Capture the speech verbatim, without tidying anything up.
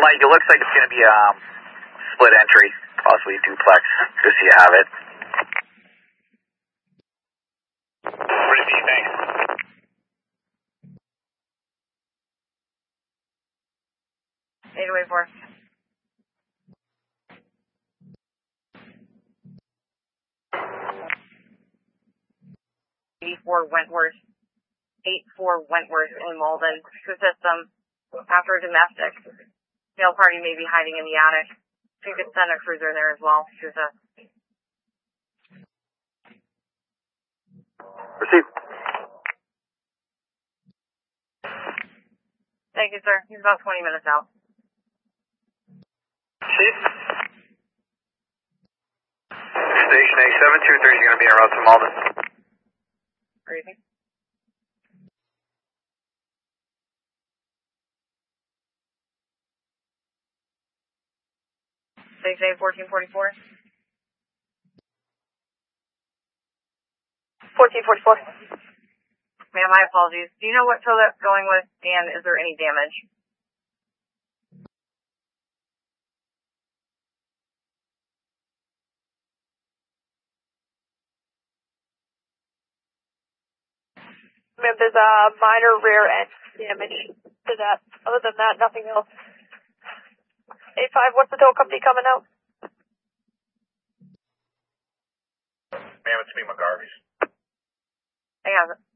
Mike, it looks like it's going to be um, split entry, possibly duplex, just so you have it. Pretty neat, thanks. eight oh eight four. eighty-four Wentworth. eighty-four Wentworth in Malden. Crew system after domestic. Tail party may be hiding in the attic. You could send a cruiser there as well. Crew system. Receive. Thank you, sir. He's about twenty minutes out. Chief? Station A seven two three is going to be en route to Malden. Briefing. Station A fourteen forty-four. fourteen forty-four. Ma'am, my apologies. Do you know what tow that's going with, and is there any damage? Ma'am, there's a minor rear end damage to that. Other than that, nothing else. eight five, what's the tow company coming out? Ma'am, it's me, McGarvey's. I have it.